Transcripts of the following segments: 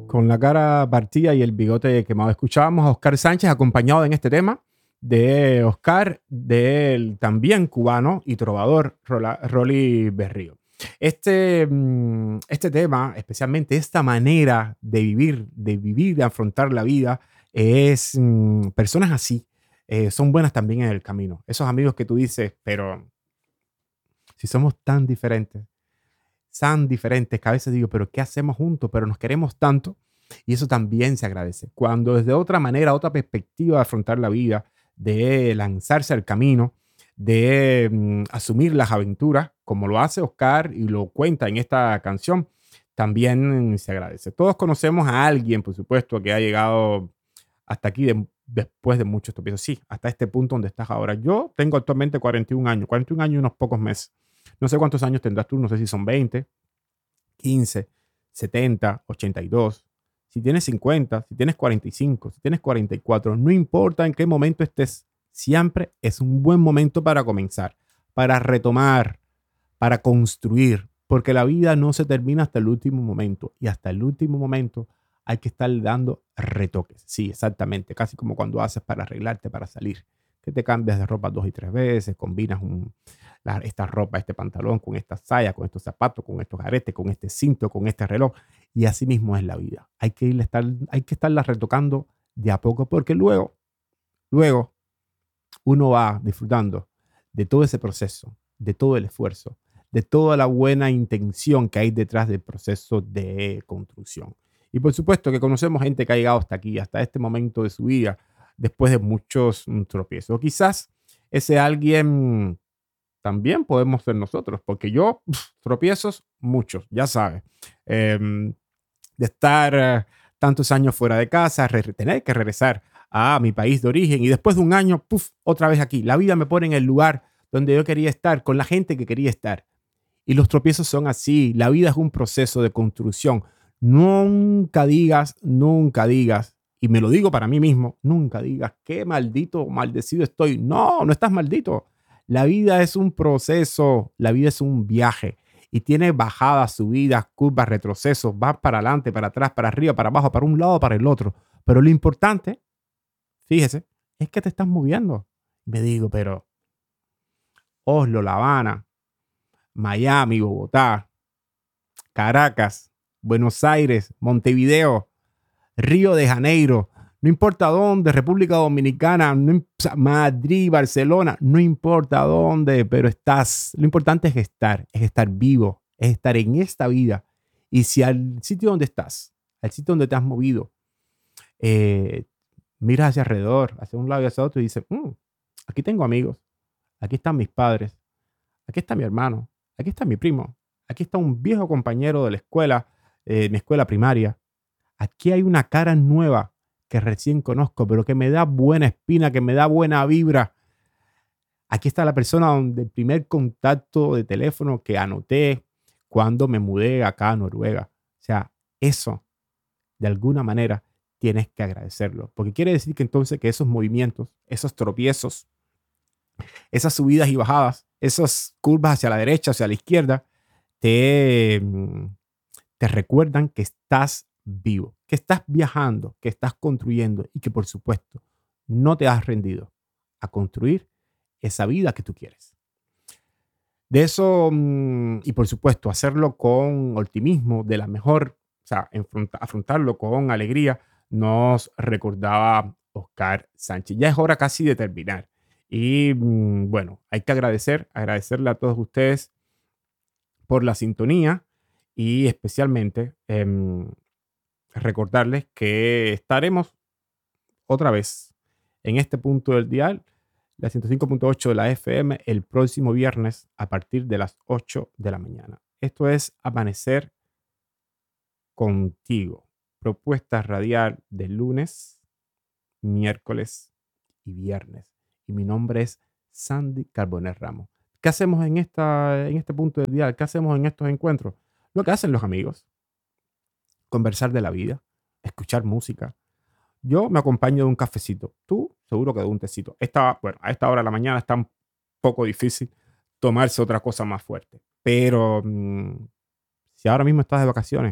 con la cara partida y el bigote quemado. Escuchábamos a Oscar Sánchez acompañado en este tema de Oscar, del también cubano y trovador Rolly Berrío. Este tema, especialmente esta manera de vivir, de afrontar la vida, es personas así, son buenas también en el camino. Esos amigos que tú dices, pero si somos tan diferentes que a veces digo, pero ¿qué hacemos juntos? Pero nos queremos tanto y eso también se agradece. Cuando desde otra manera, otra perspectiva de afrontar la vida, de lanzarse al camino, de asumir las aventuras, como lo hace Oscar y lo cuenta en esta canción, también se agradece. Todos conocemos a alguien, por supuesto, que ha llegado hasta aquí después de muchos tropiezos. Sí, hasta este punto donde estás ahora. Yo tengo actualmente 41 años y unos pocos meses. No sé cuántos años tendrás tú, no sé si son 20, 15, 70, 82. Si tienes 50, si tienes 45, si tienes 44, no importa en qué momento estés, siempre es un buen momento para comenzar, para retomar, para construir, porque la vida no se termina hasta el último momento y hasta el último momento hay que estar dando retoques. Sí, exactamente, casi como cuando haces para arreglarte, para salir, que te cambias de ropa 2 y 3 veces, combinas esta ropa, este pantalón, con esta saya, con estos zapatos, con estos aretes, con este cinto, con este reloj. Y así mismo es la vida. Hay que estarla retocando de a poco porque luego uno va disfrutando de todo ese proceso, de todo el esfuerzo, de toda la buena intención que hay detrás del proceso de construcción. Y por supuesto que conocemos gente que ha llegado hasta aquí, hasta este momento de su vida, después de muchos tropiezos. O quizás ese alguien también podemos ser nosotros, porque yo tropiezos muchos, ya sabes, de estar tantos años fuera de casa, tener que regresar a mi país de origen y después de un año, otra vez aquí. La vida me pone en el lugar donde yo quería estar, con la gente que quería estar. Y los tropiezos son así, la vida es un proceso de construcción. Nunca digas, y me lo digo para mí mismo, nunca digas qué maldito o maldecido estoy. No, no estás maldito. La vida es un proceso, la vida es un viaje y tiene bajadas, subidas, curvas, retrocesos, vas para adelante, para atrás, para arriba, para abajo, para un lado, para el otro. Pero lo importante, fíjese, es que te estás moviendo. Me digo, pero Oslo, La Habana, Miami, Bogotá, Caracas, Buenos Aires, Montevideo, Río de Janeiro, no importa dónde, República Dominicana, Madrid, Barcelona, no importa dónde, pero estás. Lo importante es estar vivo, es estar en esta vida. Y si al sitio donde estás, al sitio donde te has movido, miras hacia alrededor, hacia un lado y hacia otro y dices, aquí tengo amigos, aquí están mis padres, aquí está mi hermano, aquí está mi primo, aquí está un viejo compañero de la escuela, mi escuela primaria. Aquí hay una cara nueva que recién conozco, pero que me da buena espina, que me da buena vibra. Aquí está la persona donde el primer contacto de teléfono que anoté cuando me mudé acá a Noruega. O sea, eso, de alguna manera, tienes que agradecerlo. Porque quiere decir que entonces que esos movimientos, esos tropiezos, esas subidas y bajadas, esas curvas hacia la derecha, hacia la izquierda, te recuerdan que estás vivo, que estás viajando, que estás construyendo y que por supuesto no te has rendido a construir esa vida que tú quieres. De eso, y por supuesto, hacerlo con optimismo, de la mejor, o sea, afrontarlo con alegría, nos recordaba Oscar Sánchez. Ya es hora casi de terminar. Y bueno, hay que agradecerle a todos ustedes por la sintonía y especialmente recordarles que estaremos otra vez en este punto del dial, la 105.8 de la FM, el próximo viernes a partir de las 8 de la mañana. Esto es Amanecer Contigo. Propuesta radial de lunes, miércoles y viernes. Y mi nombre es Sandy Carbonell Ramos. ¿Qué hacemos en este punto del dial? ¿Qué hacemos en estos encuentros? Lo que hacen los amigos. Conversar de la vida, escuchar música. Yo me acompaño de un cafecito. Tú, seguro que de un tecito. A esta hora de la mañana está un poco difícil tomarse otra cosa más fuerte. Pero si ahora mismo estás de vacaciones,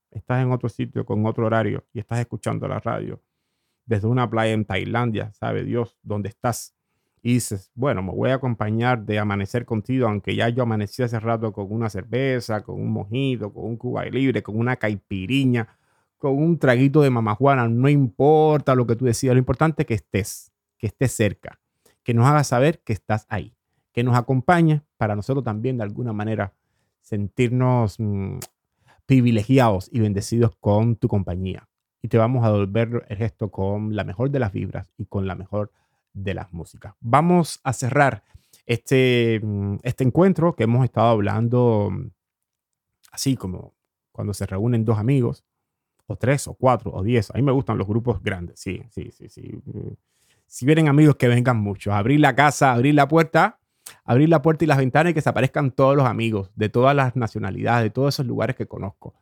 estás en otro sitio con otro horario y estás escuchando la radio desde una playa en Tailandia, sabe Dios dónde estás. Y dices, bueno, me voy a acompañar de amanecer contigo, aunque ya yo amanecí hace rato con una cerveza, con un mojito, con un Cuba Libre, con una caipiriña, con un traguito de mamajuana, no importa lo que tú decidas, lo importante es que estés cerca, que nos hagas saber que estás ahí, que nos acompañes para nosotros también de alguna manera sentirnos privilegiados y bendecidos con tu compañía. Y te vamos a devolver el gesto con la mejor de las vibras y con la mejor de las músicas. Vamos a cerrar este encuentro que hemos estado hablando así como cuando se reúnen dos amigos, o tres, o cuatro, o 10. A mí me gustan los grupos grandes, sí, sí, sí, sí. Si vienen amigos, que vengan muchos. Abrir la casa, abrir la puerta y las ventanas y que se aparezcan todos los amigos de todas las nacionalidades, de todos esos lugares que conozco.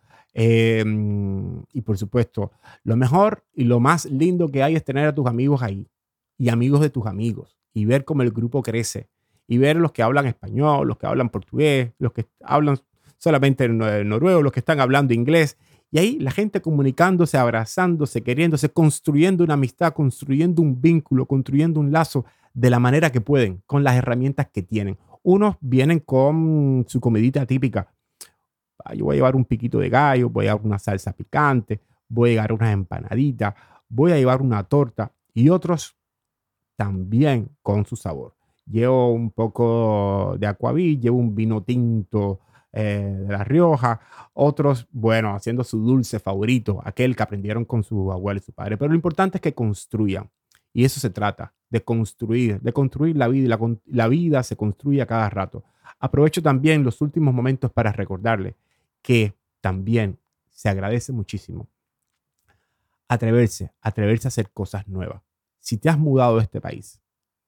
Y por supuesto, lo mejor y lo más lindo que hay es tener a tus amigos ahí y amigos de tus amigos y ver cómo el grupo crece y ver los que hablan español, los que hablan portugués, los que hablan solamente noruego, los que están hablando inglés. Y ahí la gente comunicándose, abrazándose, queriéndose, construyendo una amistad, construyendo un vínculo, construyendo un lazo de la manera que pueden, con las herramientas que tienen. Unos vienen con su comidita típica. Yo voy a llevar un piquito de gallo, voy a llevar una salsa picante, voy a llevar unas empanaditas, voy a llevar una torta. Y otros también con su sabor. Llevo un poco de aquavit, llevo un vino tinto de La Rioja, otros, bueno, haciendo su dulce favorito, aquel que aprendieron con su abuelo y su padre. Pero lo importante es que construyan. Y eso se trata, de construir la vida. Y la vida se construye a cada rato. Aprovecho también los últimos momentos para recordarle que también se agradece muchísimo atreverse a hacer cosas nuevas. Si te has mudado de este país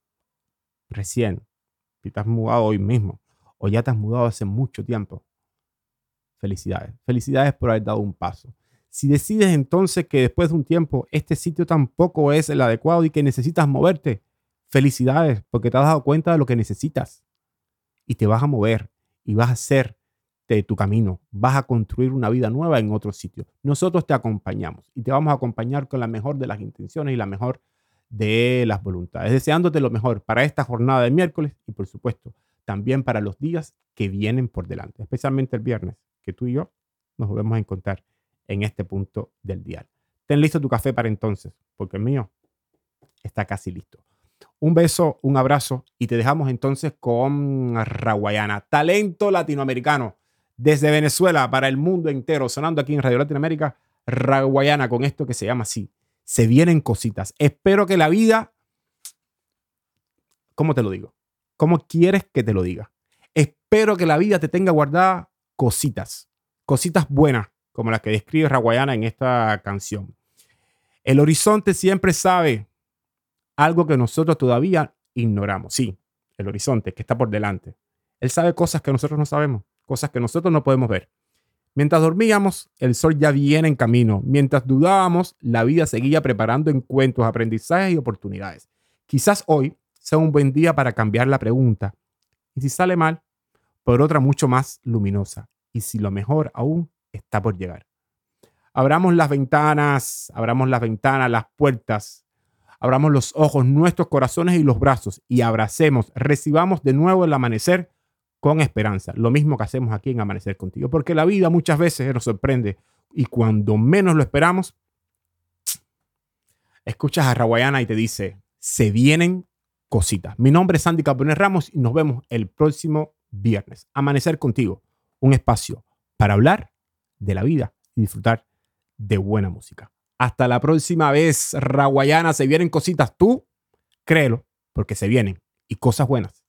recién, si te has mudado hoy mismo o ya te has mudado hace mucho tiempo, felicidades. Felicidades por haber dado un paso. Si decides entonces que después de un tiempo este sitio tampoco es el adecuado y que necesitas moverte, felicidades porque te has dado cuenta de lo que necesitas y te vas a mover y vas a hacer de tu camino, vas a construir una vida nueva en otro sitio. Nosotros te acompañamos y te vamos a acompañar con la mejor de las intenciones y la mejor de las voluntades, deseándote lo mejor para esta jornada de miércoles y por supuesto también para los días que vienen por delante, especialmente el viernes, que tú y yo nos volvemos a encontrar en este punto del dial. Ten listo tu café para entonces, porque el mío está casi listo. Un beso, un abrazo y te dejamos entonces con Rawayana, talento latinoamericano desde Venezuela para el mundo entero, sonando aquí en Radio Latinoamérica, Rawayana con esto que se llama así. Se vienen cositas. Espero que la vida, ¿cómo te lo digo? ¿Cómo quieres que te lo diga? Espero que la vida te tenga guardada cositas buenas, como las que describe Rawayana en esta canción. El horizonte siempre sabe algo que nosotros todavía ignoramos. Sí, el horizonte que está por delante. Él sabe cosas que nosotros no sabemos, cosas que nosotros no podemos ver. Mientras dormíamos, el sol ya viene en camino. Mientras dudábamos, la vida seguía preparando encuentros, aprendizajes y oportunidades. Quizás hoy sea un buen día para cambiar la pregunta. Y si sale mal, por otra mucho más luminosa. Y si lo mejor aún está por llegar. Abramos las ventanas, las puertas, abramos los ojos, nuestros corazones y los brazos y abracemos, recibamos de nuevo el amanecer con esperanza. Lo mismo que hacemos aquí en Amanecer Contigo, porque la vida muchas veces nos sorprende y cuando menos lo esperamos, escuchas a Rawayana y te dice, se vienen cositas. Mi nombre es Sandy Capones Ramos y nos vemos el próximo viernes. Amanecer Contigo, un espacio para hablar de la vida y disfrutar de buena música. Hasta la próxima vez, Rawayana. Se vienen cositas. Tú créelo, porque se vienen y cosas buenas